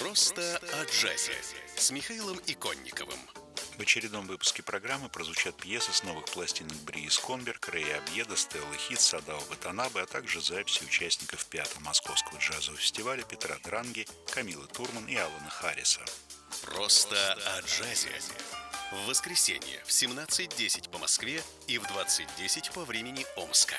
Просто о джазе с Михаилом Иконниковым. В очередном выпуске программы прозвучат пьесы с новых пластинок Брии Скомберг, Рэя Обьеда, Стеллы Хит, Садао Ватанабе, а также записи участников 5-го Московского джазового фестиваля Петра Дранги, Камилы Турман и Алана Харриса. Просто о джазе. В воскресенье в 17:10 по Москве и в 20:10 по времени Омска.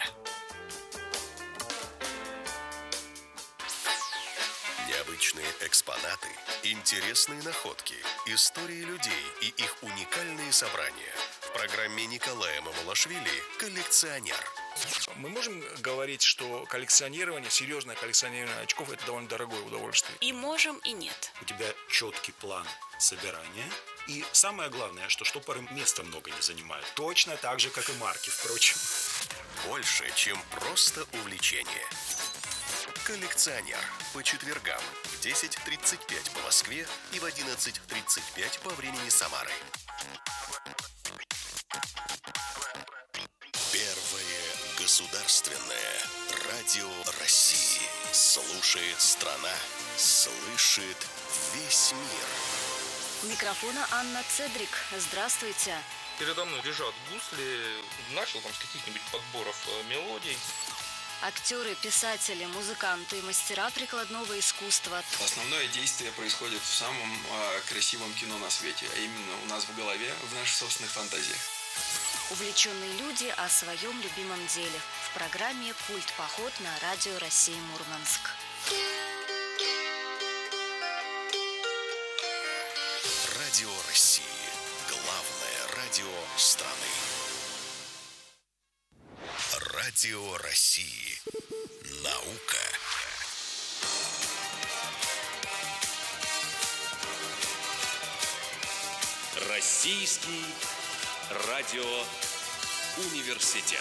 Необычные экспонаты, интересные находки, истории людей и их уникальные собрания. В программе Николая Мамулашвили «Коллекционер». Мы можем говорить, что коллекционирование, серьезное коллекционирование очков – это довольно дорогое удовольствие. И можем, и нет. У тебя четкий план собирания. И самое главное, что штопоры места много не занимают. Точно так же, как и марки, впрочем. Больше, чем просто увлечение. «Коллекционер» по четвергам в 10:35 по Москве и в 11:35 по времени Самары. Первое государственное радио России. Слушает страна, слышит весь мир. У микрофона Анна Цедрик. Здравствуйте. Передо мной лежат гусли. Начал там с каких-нибудь подборов мелодий. Актеры, писатели, музыканты, мастера прикладного искусства. Основное действие происходит в самом красивом кино на свете, а именно у нас в голове, в наших собственных фантазиях. Увлеченные люди о своем любимом деле. В программе «Культ-поход» на радио России Мурманск. Радио России. Главное радио страны. Радио России. Наука. Российский радиоуниверситет.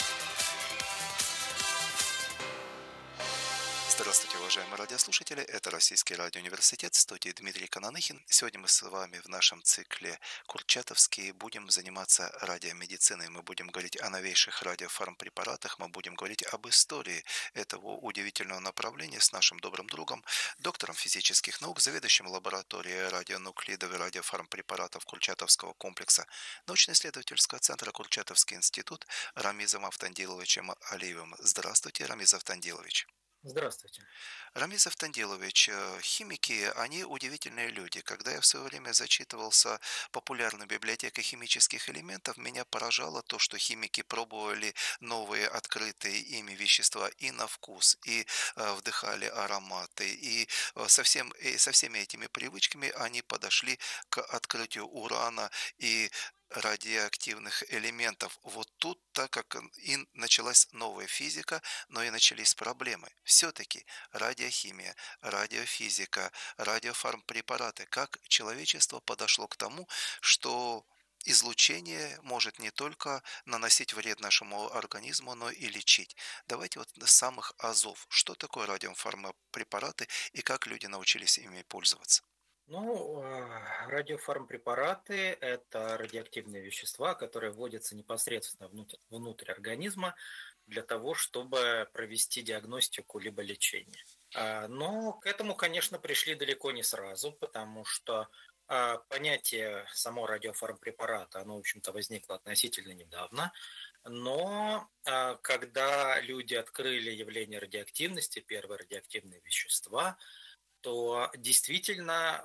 Здравствуйте, уважаемые радиослушатели. Это Российский радиоуниверситет, в студии Дмитрий Кананыхин. Сегодня мы с вами в нашем цикле «Курчатовские» будем заниматься радиомедициной. Мы будем говорить о новейших радиофармпрепаратах, мы будем говорить об истории этого удивительного направления с нашим добрым другом, доктором физических наук, заведующим лабораторией радионуклидов и радиофармпрепаратов Курчатовского комплекса научно-исследовательского центра Курчатовский институт Рамизом Автандиловичем Алиевым. Здравствуйте, Рамиз Автандилович. Здравствуйте. Рамиз Автандилович, химики, они удивительные люди. Когда я в свое время зачитывался популярной библиотекой химических элементов, меня поражало то, что химики пробовали новые открытые ими вещества и на вкус, и вдыхали ароматы, и со всеми этими привычками они подошли к открытию урана и радиоактивных элементов. Вот тут, так как и началась новая физика, но и начались проблемы. Все-таки радиохимия, радиофизика, радиофармпрепараты, как человечество подошло к тому, что излучение может не только наносить вред нашему организму, но и лечить. Давайте вот с самых азов. Что такое радиофармпрепараты и как люди научились ими пользоваться? Радиофармпрепараты – это радиоактивные вещества, которые вводятся непосредственно внутрь организма для того, чтобы провести диагностику либо лечение. Но к этому, конечно, пришли далеко не сразу, потому что понятие само радиофармпрепарата, оно, в общем-то, возникло относительно недавно. Но когда люди открыли явление радиоактивности, первые радиоактивные вещества, то действительно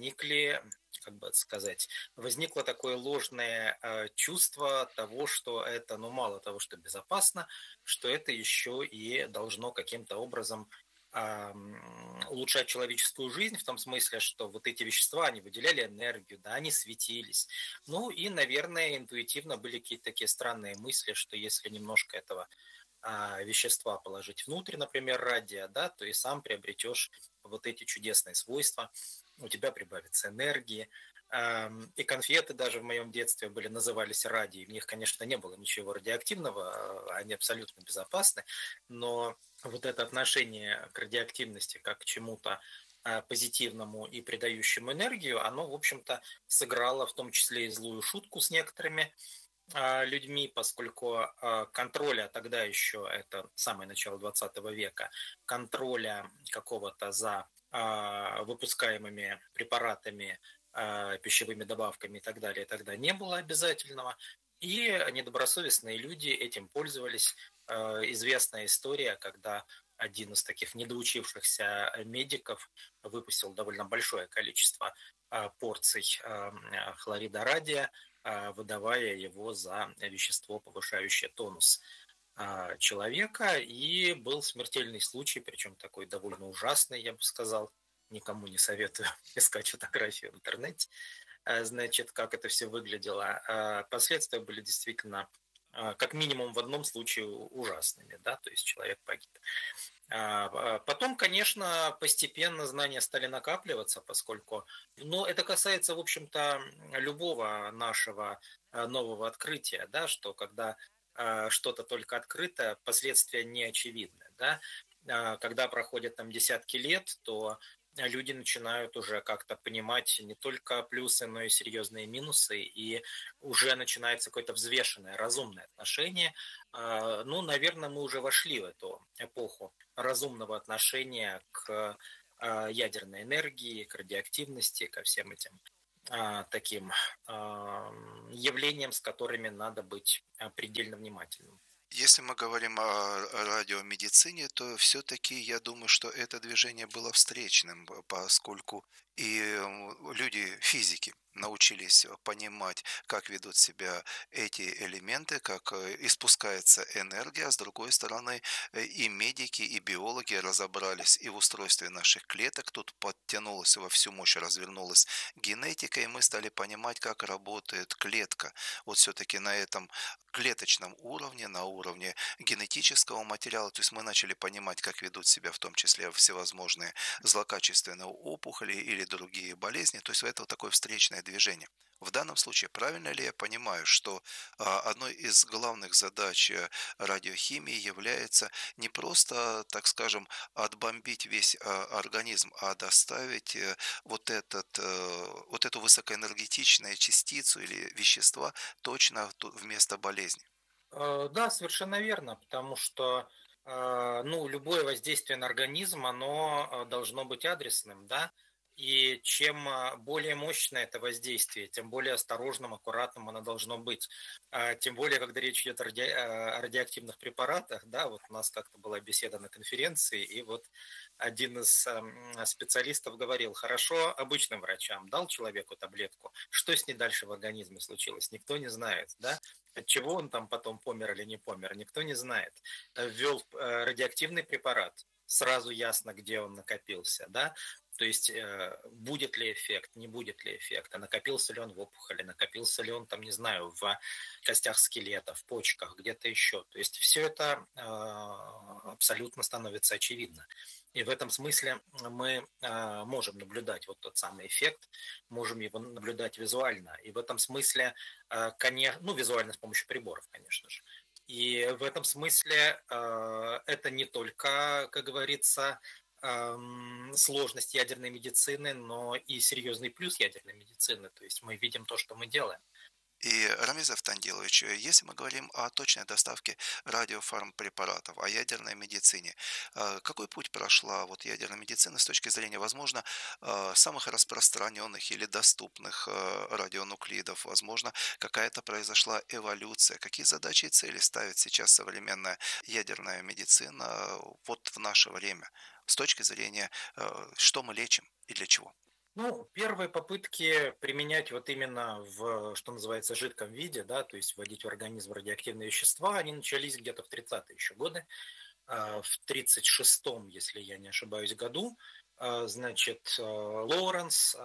возникло такое ложное чувство того, что это, мало того, что безопасно, что это еще и должно каким-то образом улучшать человеческую жизнь, в том смысле, что вот эти вещества, они выделяли энергию, да, они светились. И, наверное, интуитивно были какие-то такие странные мысли, что если немножко этого вещества положить внутрь, например, радия, да, то и сам приобретешь вот эти чудесные свойства, у тебя прибавится энергии. И конфеты даже в моем детстве назывались радий. В них, конечно, не было ничего радиоактивного, они абсолютно безопасны, но вот это отношение к радиоактивности как к чему-то позитивному и придающему энергию, оно, в общем-то, сыграло в том числе и злую шутку с некоторыми людьми, поскольку контроля тогда еще, это самое начало 20 века, контроля какого-то за выпускаемыми препаратами, пищевыми добавками и так далее, тогда не было обязательного. И недобросовестные люди этим пользовались. Известная история, когда один из таких недоучившихся медиков выпустил довольно большое количество порций хлорида радия, выдавая его за вещество, повышающее тонус человека, и был смертельный случай, причем такой довольно ужасный, я бы сказал. Никому не советую искать фотографии в интернете, значит, как это все выглядело. Последствия были действительно, как минимум в одном случае, ужасными, да, то есть человек погиб. Потом, конечно, постепенно знания стали накапливаться, поскольку, это касается, в общем-то, любого нашего нового открытия, да, что когда что-то только открыто, последствия не очевидны, да. Когда проходят там десятки лет, то люди начинают уже как-то понимать не только плюсы, но и серьезные минусы, и уже начинается какое-то взвешенное, разумное отношение. Наверное, мы уже вошли в эту эпоху разумного отношения к ядерной энергии, к радиоактивности, ко всем этим таким явлениям, с которыми надо быть предельно внимательным. Если мы говорим о радиомедицине, то все-таки я думаю, что это движение было встречным, поскольку и люди, физики, научились понимать, как ведут себя эти элементы, как испускается энергия, а с другой стороны и медики, и биологи разобрались и в устройстве наших клеток, тут подтянулась во всю мощь, развернулась генетика, и мы стали понимать, как работает клетка. Вот все-таки на этом клеточном уровне, на уровне генетического материала, то есть мы начали понимать, как ведут себя в том числе всевозможные злокачественные опухоли или другие болезни, то есть это такое встречное движение. В данном случае, правильно ли я понимаю, что одной из главных задач радиохимии является не просто, так скажем, отбомбить весь организм, а доставить вот эту высокоэнергетичную частицу или вещества точно вместо болезни? Да, совершенно верно, потому что любое воздействие на организм, оно должно быть адресным, да, и чем более мощное это воздействие, тем более осторожным, аккуратным оно должно быть. Тем более, когда речь идет о радиоактивных препаратах, да, вот у нас как-то была беседа на конференции, и вот один из специалистов говорил: хорошо, обычным врачам дал человеку таблетку, что с ней дальше в организме случилось, никто не знает, да, от чего он там потом помер или не помер, никто не знает. Ввел радиоактивный препарат, сразу ясно, где он накопился, да, то есть будет ли эффект, не будет ли эффекта, накопился ли он в опухоли, накопился ли он там, не знаю, в костях скелета, в почках, где-то еще. То есть все это абсолютно становится очевидно. И в этом смысле мы можем наблюдать вот тот самый эффект, можем его наблюдать визуально. И в этом смысле, конечно, визуально с помощью приборов, конечно же. И в этом смысле это не только, как говорится, сложность ядерной медицины, но и серьезный плюс ядерной медицины. То есть мы видим то, что мы делаем. И, Рамиз Автандилович, если мы говорим о точной доставке радиофармпрепаратов, о ядерной медицине, какой путь прошла вот ядерная медицина с точки зрения, возможно, самых распространенных или доступных радионуклидов? Возможно, какая-то произошла эволюция? Какие задачи и цели ставит сейчас современная ядерная медицина вот в наше время с точки зрения, что мы лечим и для чего? Первые попытки применять вот именно в, что называется, жидком виде, да, то есть вводить в организм радиоактивные вещества, они начались где-то в 30-е еще годы. В 36-м, если я не ошибаюсь, году, значит, Лоуренс,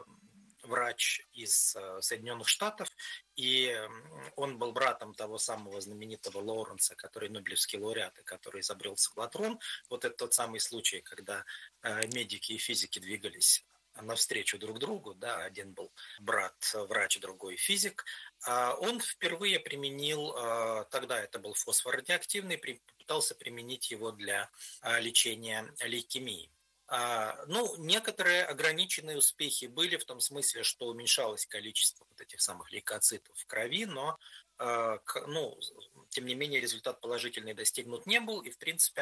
врач из Соединенных Штатов, и он был братом того самого знаменитого Лоуренса, который Нобелевский лауреат, и который изобрел циклотрон. Вот это тот самый случай, когда медики и физики двигались навстречу друг другу, да, один был брат врач, другой физик. Он впервые применил, тогда это был фосфор радиоактивный, пытался применить его для лечения лейкемии. Некоторые ограниченные успехи были в том смысле, что уменьшалось количество вот этих самых лейкоцитов в крови, но, тем не менее, результат положительный достигнут не был, и, в принципе,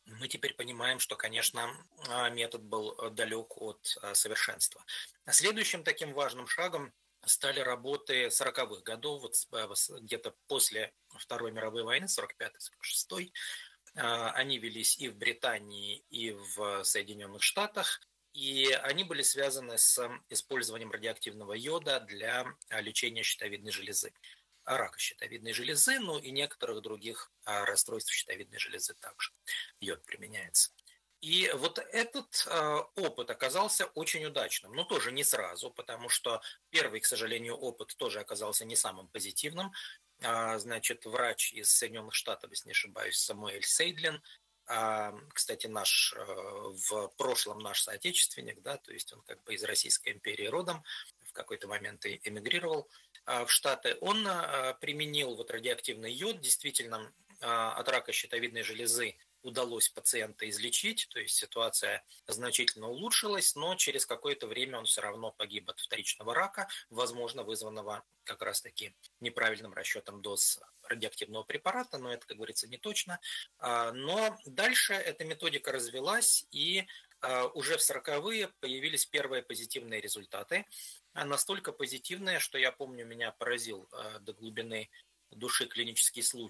мы теперь понимаем, что, конечно, метод был далек от совершенства. Следующим таким важным шагом стали работы 40-х годов, вот где-то после Второй мировой войны, 45-46. Они велись и в Британии, и в Соединенных Штатах, и они были связаны с использованием радиоактивного йода для лечения щитовидной железы, рака щитовидной железы, ну и некоторых других расстройств щитовидной железы также йод применяется. И вот этот опыт оказался очень удачным, но тоже не сразу, потому что первый, к сожалению, опыт тоже оказался не самым позитивным. Значит, врач из Соединенных Штатов, если не ошибаюсь, Самуэль Сейдлин, кстати, в прошлом наш соотечественник, да, то есть он как бы из Российской империи родом, в какой-то момент и эмигрировал в Штаты, он применил вот радиоактивный йод, действительно от рака щитовидной железы удалось пациента излечить, то есть ситуация значительно улучшилась, но через какое-то время он все равно погиб от вторичного рака, возможно, вызванного как раз-таки неправильным расчетом доз радиоактивного препарата, но это, как говорится, не точно. Но дальше эта методика развилась, и уже в 40-е появились первые позитивные результаты, настолько позитивные, что я помню, меня поразил до глубины души клинический случай,